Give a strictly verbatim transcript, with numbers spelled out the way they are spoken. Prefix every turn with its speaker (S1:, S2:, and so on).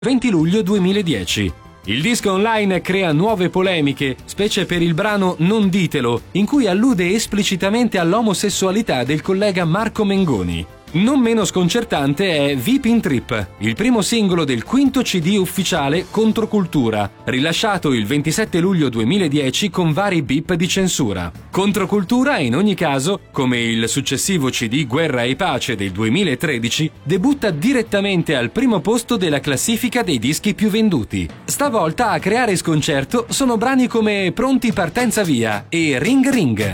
S1: venti luglio duemiladieci. Il disco online crea nuove polemiche, specie per il brano Non ditelo, in cui allude esplicitamente all'omosessualità del collega Marco Mengoni. Non meno sconcertante è Vipin Trip, il primo singolo del quinto C D ufficiale Controcultura, rilasciato il ventisette luglio duemiladieci con vari beep di censura. Controcultura, in ogni caso, come il successivo C D Guerra e Pace del duemilatredici, debutta direttamente al primo posto della classifica dei dischi più venduti. Stavolta a creare sconcerto sono brani come Pronti partenza via e Ring Ring.